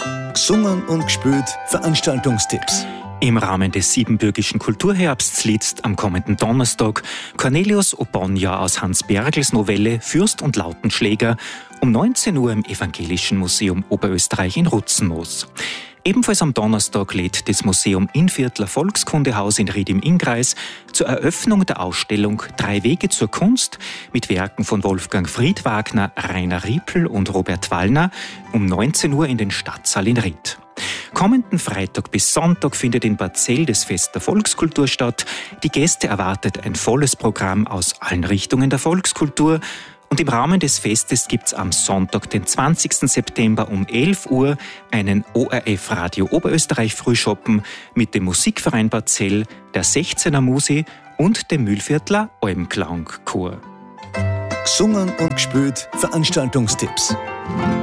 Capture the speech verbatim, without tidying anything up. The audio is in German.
Gesungen und gespielt Veranstaltungstipps. Im Rahmen des siebenbürgischen Kulturherbsts liest am kommenden Donnerstag Cornelius Obonya aus Hans Bergels Novelle Fürst und Lautenschläger um neunzehn Uhr im Evangelischen Museum Oberösterreich in Rutzenmoos. Ebenfalls am Donnerstag lädt das Museum Innviertler Volkskundehaus in Ried im Innkreis zur Eröffnung der Ausstellung Drei Wege zur Kunst mit Werken von Wolfgang Friedwagner, Rainer Riepl und Robert Wallner um neunzehn Uhr in den Stadtsaal in Ried. Kommenden Freitag bis Sonntag findet in Barzell das Fest der Volkskultur statt. Die Gäste erwartet ein volles Programm aus allen Richtungen der Volkskultur. Und im Rahmen des Festes gibt es am Sonntag, den zwanzigsten September um elf Uhr einen O R F Radio Oberösterreich Frühschoppen mit dem Musikverein Barzell, der sechzehner Musi und dem Mühlviertler Almklangchor. Gesungen und gespielt Veranstaltungstipps.